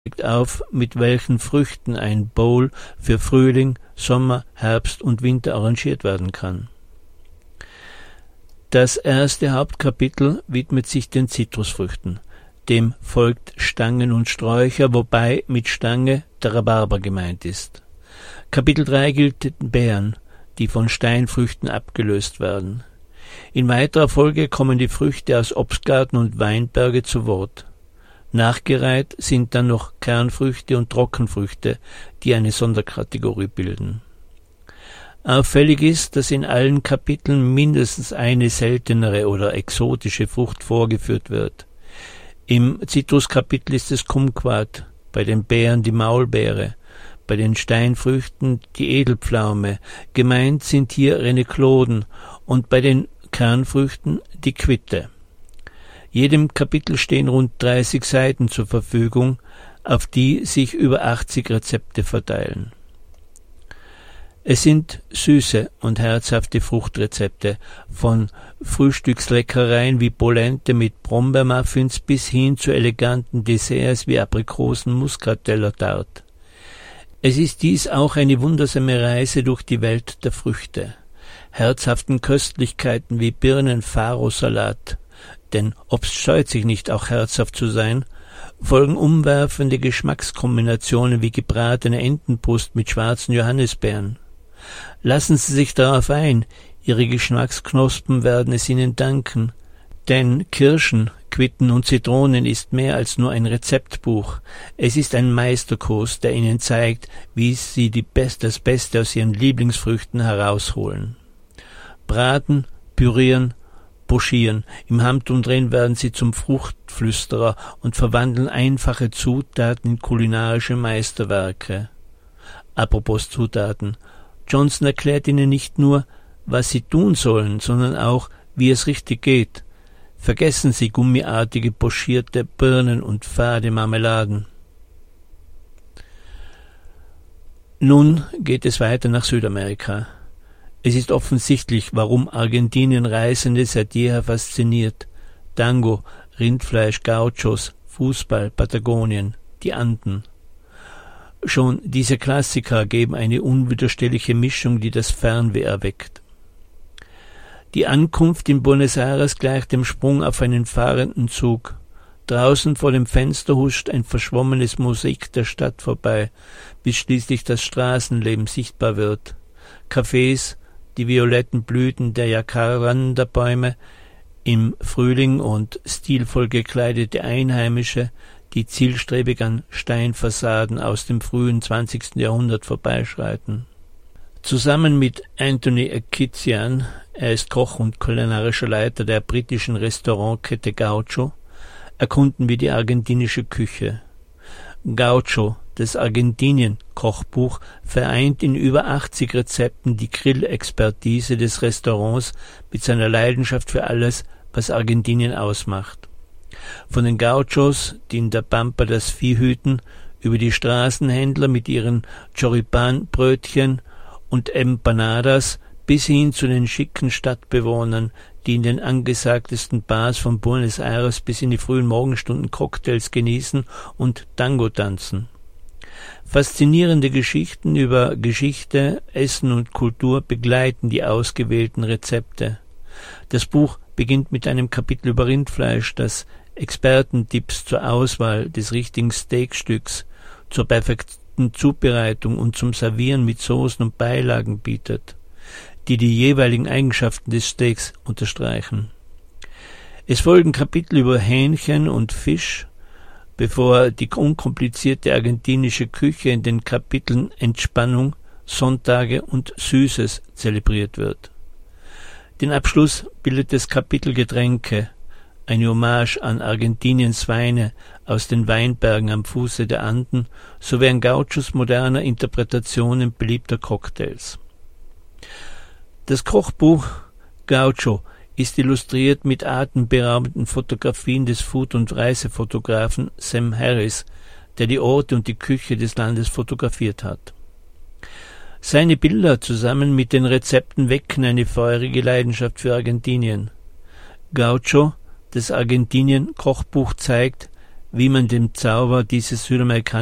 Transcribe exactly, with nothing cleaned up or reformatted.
auf, mit welchen Früchten ein Bowl für Frühling, Sommer, Herbst und Winter arrangiert werden kann. Das erste Hauptkapitel widmet sich den Zitrusfrüchten. Dem folgt Stangen und Sträucher, wobei mit Stange der Rhabarber gemeint ist. Kapitel drei gilt den Beeren, die von Steinfrüchten abgelöst werden. In weiterer Folge kommen die Früchte aus Obstgarten und Weinberge zu Wort. Nachgereiht sind dann noch Kernfrüchte und Trockenfrüchte, die eine Sonderkategorie bilden. Auffällig ist, dass in allen Kapiteln mindestens eine seltenere oder exotische Frucht vorgeführt wird. Im Zitruskapitel ist es Kumquat, bei den Beeren die Maulbeere, bei den Steinfrüchten die Edelpflaume, gemeint sind hier Renekloden und bei den Kernfrüchten die Quitte. Jedem Kapitel stehen rund dreißig Seiten zur Verfügung, auf die sich über achtzig Rezepte verteilen. Es sind süße und herzhafte Fruchtrezepte, von Frühstücksleckereien wie Polente mit Brombeermuffins bis hin zu eleganten Desserts wie Aprikosen-Muscateller-Tart. Es ist dies auch eine wundersame Reise durch die Welt der Früchte, herzhaften Köstlichkeiten wie Birnen-Faro-Salat, denn Obst scheut sich nicht, auch herzhaft zu sein, folgen umwerfende Geschmackskombinationen wie gebratene Entenbrust mit schwarzen Johannisbeeren. Lassen Sie sich darauf ein, Ihre Geschmacksknospen werden es Ihnen danken, denn Kirschen, Quitten und Zitronen ist mehr als nur ein Rezeptbuch. Es ist ein Meisterkurs, der Ihnen zeigt, wie Sie die Best, das Beste aus Ihren Lieblingsfrüchten herausholen. Braten, pürieren, pochieren. Im Handumdrehen werden Sie zum Fruchtflüsterer und verwandeln einfache Zutaten in kulinarische Meisterwerke. Apropos Zutaten. Johnson erklärt Ihnen nicht nur, was Sie tun sollen, sondern auch, wie es richtig geht. Vergessen Sie gummiartige pochierte Birnen und fade Marmeladen. Nun geht es weiter nach Südamerika. Es ist offensichtlich, warum Argentinien Reisende seit jeher fasziniert. Tango, Rindfleisch, Gauchos, Fußball, Patagonien, die Anden. Schon diese Klassiker geben eine unwiderstehliche Mischung, die das Fernweh erweckt. Die Ankunft in Buenos Aires gleicht dem Sprung auf einen fahrenden Zug. Draußen vor dem Fenster huscht ein verschwommenes Mosaik der Stadt vorbei, bis schließlich das Straßenleben sichtbar wird. Cafés, die violetten Blüten der Jacaranda-Bäume im Frühling und stilvoll gekleidete Einheimische, die zielstrebig an Steinfassaden aus dem frühen zwanzigsten Jahrhundert vorbeischreiten. Zusammen mit Anthony Akizian, er ist Koch und kulinarischer Leiter der britischen Restaurantkette Gaucho, erkunden wir die argentinische Küche. Gaucho, das Argentinien-Kochbuch, vereint in über achtzig Rezepten die Grillexpertise des Restaurants mit seiner Leidenschaft für alles, was Argentinien ausmacht. Von den Gauchos, die in der Pampa das Vieh hüten, über die Straßenhändler mit ihren Choripan-Brötchen und Empanadas bis hin zu den schicken Stadtbewohnern, die in den angesagtesten Bars von Buenos Aires bis in die frühen Morgenstunden Cocktails genießen und Tango tanzen. Faszinierende Geschichten über Geschichte, Essen und Kultur begleiten die ausgewählten Rezepte. Das Buch beginnt mit einem Kapitel über Rindfleisch, das Expertentipps zur Auswahl des richtigen Steakstücks, zur perfekten Zubereitung und zum Servieren mit Soßen und Beilagen bietet, die die jeweiligen Eigenschaften des Steaks unterstreichen. Es folgen Kapitel über Hähnchen und Fisch, bevor die unkomplizierte argentinische Küche in den Kapiteln Entspannung, Sonntage und Süßes zelebriert wird. Den Abschluss bildet das Kapitel Getränke, eine Hommage an Argentiniens Weine aus den Weinbergen am Fuße der Anden sowie an Gauchos moderner Interpretationen beliebter Cocktails. Das Kochbuch Gaucho ist illustriert mit atemberaubenden Fotografien des Food- und Reisefotografen Sam Harris, der die Orte und die Küche des Landes fotografiert hat. Seine Bilder zusammen mit den Rezepten wecken eine feurige Leidenschaft für Argentinien. Gaucho, das Argentinien-Kochbuch, zeigt, wie man dem Zauber dieses südamerikanischen